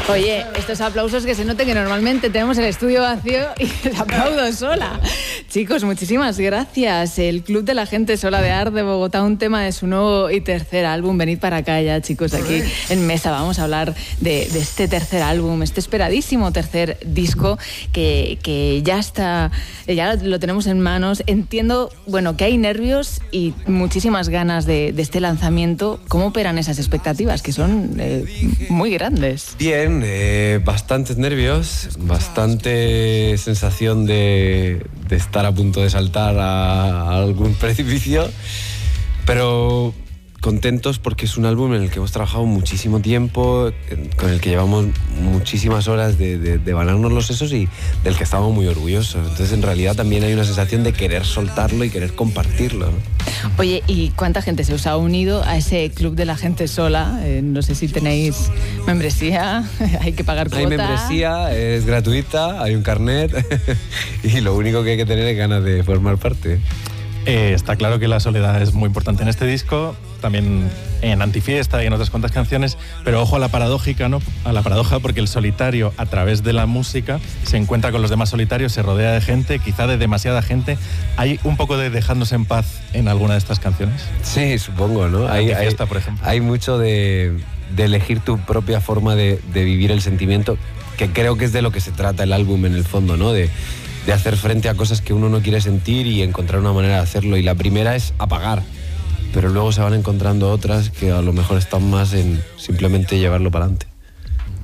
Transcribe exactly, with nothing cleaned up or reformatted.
Oye, estos aplausos que se noten que normalmente tenemos el estudio vacío y les aplaudo sola. Chicos, muchísimas gracias. El Club de la Gente Sola de Art de Bogotá, un tema de su nuevo y tercer álbum. Venid para acá ya, chicos, aquí en mesa. Vamos a hablar de, de este tercer álbum, este esperadísimo tercer disco que, que ya está, ya lo tenemos en manos. Entiendo, bueno, que hay nervios y muchísimas ganas de, de este lanzamiento. ¿Cómo operan esas expectativas, que son eh, muy grandes? Bien, eh, bastantes nervios, bastante sensación de, de estar a punto de saltar a, a algún precipicio, pero contentos porque es un álbum en el que hemos trabajado muchísimo tiempo, con el que llevamos muchísimas horas de, de, de banarnos los sesos y del que estamos muy orgullosos. Entonces, en realidad, también hay una sensación de querer soltarlo y querer compartirlo, ¿no? Oye, ¿y cuánta gente se os ha unido a ese Club de la Gente Sola? Eh, no sé si tenéis membresía, hay que pagar cuota. Hay membresía, es gratuita, hay un carnet y lo único que hay que tener es ganas de formar parte. Eh, está claro que la soledad es muy importante en este disco, también en Antifiesta y en otras cuantas canciones, pero ojo a la paradójica, ¿no? A la paradoja, porque el solitario, a través de la música, se encuentra con los demás solitarios, se rodea de gente, quizá de demasiada gente. ¿Hay un poco de dejarnos en paz en alguna de estas canciones? Sí, supongo, ¿no? Hay, Antifiesta, hay, por ejemplo. Hay mucho de, de elegir tu propia forma de, de vivir el sentimiento, que creo que es de lo que se trata el álbum en el fondo, ¿no? De, de hacer frente a cosas que uno no quiere sentir y encontrar una manera de hacerlo. Y la primera es apagar, pero luego se van encontrando otras que a lo mejor están más en simplemente llevarlo para adelante.